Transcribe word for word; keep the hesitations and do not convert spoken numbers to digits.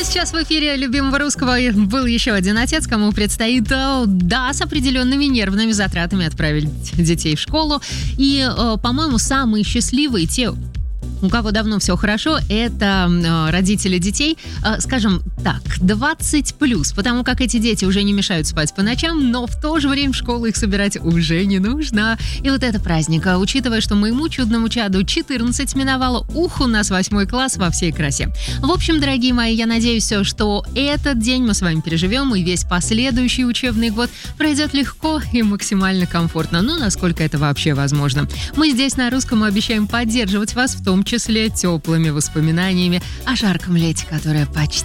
сейчас в эфире любимого русского был еще один отец, кому предстоит, да, с определенными нервными затратами отправить детей в школу. И, по-моему, самые счастливые те, у кого давно все хорошо, это э, родители детей, э, скажем так, двадцать плюс, потому как эти дети уже не мешают спать по ночам, но в то же время в школу их собирать уже не нужно. И вот это праздник, учитывая, что моему чудному чаду четырнадцать миновало, ух, у нас восьмой класс во всей красе. В общем, дорогие мои, я надеюсь, что этот день мы с вами переживем, и весь последующий учебный год пройдет легко и максимально комфортно, ну, насколько это вообще возможно. Мы здесь на Русском обещаем поддерживать вас, в том числе теплыми воспоминаниями о жарком лете, которое почти